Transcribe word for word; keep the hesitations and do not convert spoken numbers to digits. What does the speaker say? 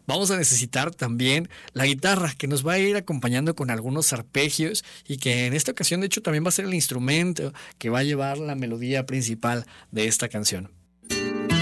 vamos a necesitar también la guitarra, que nos va a ir acompañando con algunos arpegios y que en esta ocasión de hecho también va a ser el instrumento que va a llevar la melodía principal de esta canción.